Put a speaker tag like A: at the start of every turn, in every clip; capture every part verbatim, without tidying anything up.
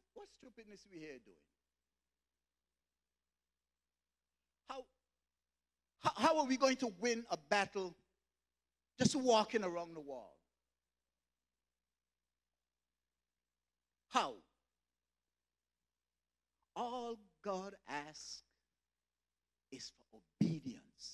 A: What, what stupidness we here doing? How, how, how are we going to win a battle just walking around the wall? How? All God asks is for obedience.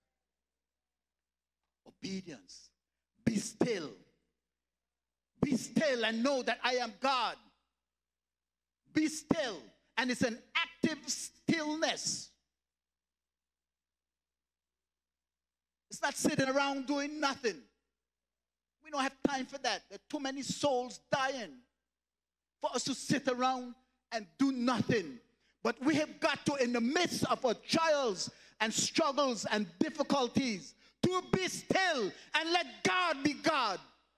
A: Obedience. Be still. Be still and know that I am God. Be still. And it's an active stillness. It's not sitting around doing nothing. We don't have time for that. There are too many souls dying for us to sit around and do nothing. But we have got to, in the midst of our trials and struggles and difficulties, to be still and let God be God.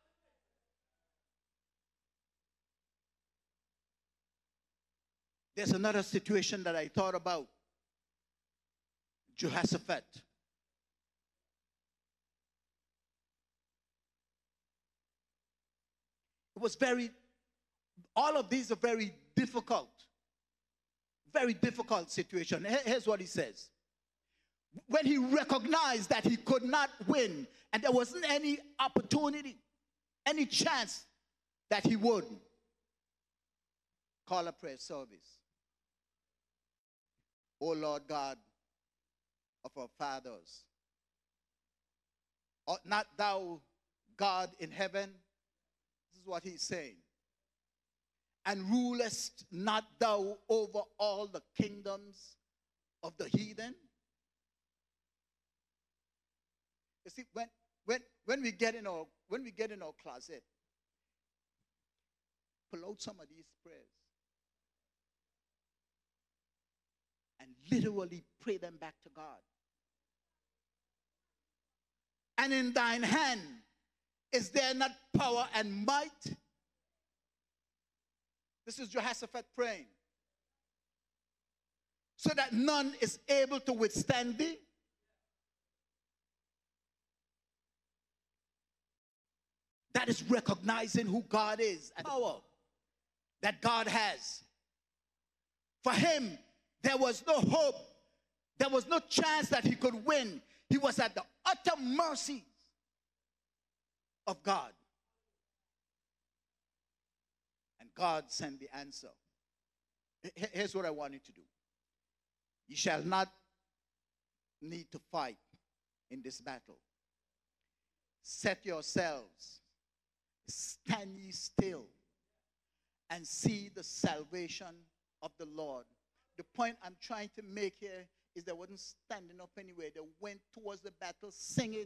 A: There's another situation that I thought about. Jehoshaphat. It was very, all of these are very difficult. Very difficult situation. Here's what he says. When he recognized that he could not win and there wasn't any opportunity, any chance that he would, call a prayer service. O Lord God of our fathers, art not thou God in heaven? This is what he's saying. And rulest not thou over all the kingdoms of the heathen? You see, when, when, when, we get in our, when we get in our closet, pull out some of these prayers and literally pray them back to God. And in thine hand is there not power and might? This is Jehoshaphat praying. So that none is able to withstand thee. That is recognizing who God is and the power that God has. For him, there was no hope. There was no chance that he could win. He was at the utter mercy of God. And God sent the answer. Here's what I want you to do. You shall not need to fight in this battle. Set yourselves, stand ye still, and see the salvation of the Lord. The point I'm trying to make here is they wasn't standing up anywhere. They went towards the battle singing.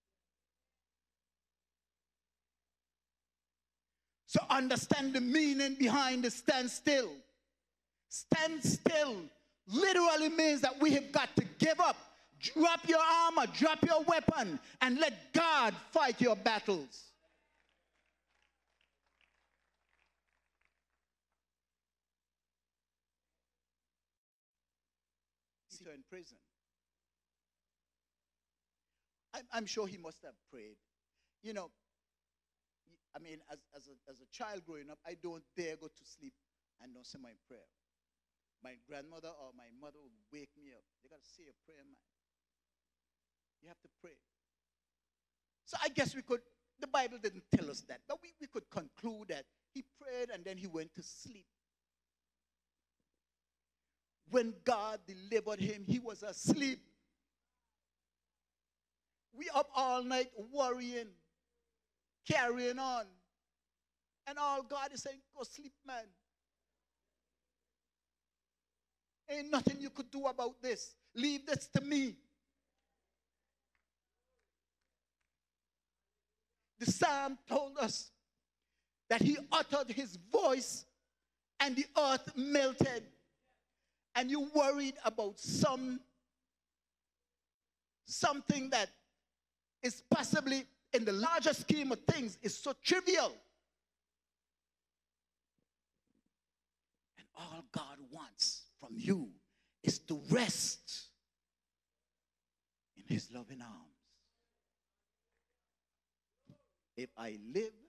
A: So understand the meaning behind the stand still. Stand still literally means that we have got to give up. Drop your armor, drop your weapon, and let God fight your battles. In prison. I'm, I'm sure he must have prayed. You know, I mean, as, as, a, as a child growing up, I don't dare go to sleep and don't say my prayer. My grandmother or my mother would wake me up. They got to say a prayer, man. You have to pray. So I guess we could, the Bible didn't tell us that, but we, we could conclude that he prayed and then he went to sleep. When God delivered him, he was asleep. We up all night worrying, carrying on. And all God is saying, go sleep, man. Ain't nothing you could do about this. Leave this to me. The psalm told us that he uttered his voice and the earth melted. And you worried about some something that is possibly in the larger scheme of things is so trivial. And all God wants from you is to rest in his loving arms. If I live,